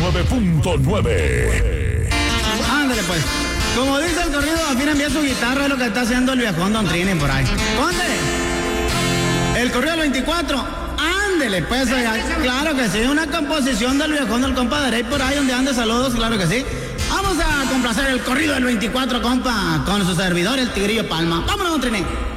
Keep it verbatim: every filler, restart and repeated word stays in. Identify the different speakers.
Speaker 1: nueve punto nueve.
Speaker 2: Ándale pues. Como dice el corrido, afina bien su guitarra, es lo que está haciendo el viejón Don Trini por ahí. ¡Conde! El corrido del veinticuatro. Ándele pues, oiga. Claro que sí, una composición del viejón del compa de Rey por ahí donde ande saludos, claro que sí. Vamos a complacer el corrido del veinticuatro, compa, con su servidor, el Tigrillo Palma. ¡Vámonos, Don Trini!